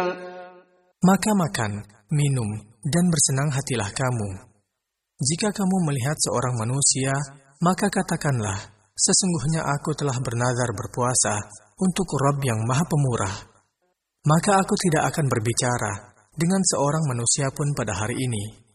Maka makan, minum, dan bersenang hatilah kamu. Jika kamu melihat seorang manusia, maka katakanlah, sesungguhnya aku telah bernazar berpuasa untuk Rabb yang Maha Pemurah. Maka aku tidak akan berbicara dengan seorang manusia pun pada hari ini,